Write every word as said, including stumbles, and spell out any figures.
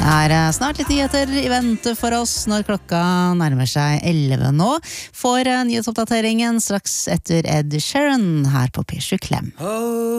er snart litt nyheter i vente for oss når klokka nærmer seg elleve nå. For nyhetsoppdateringen straks etter Ed Sheeran her på P sju Klem.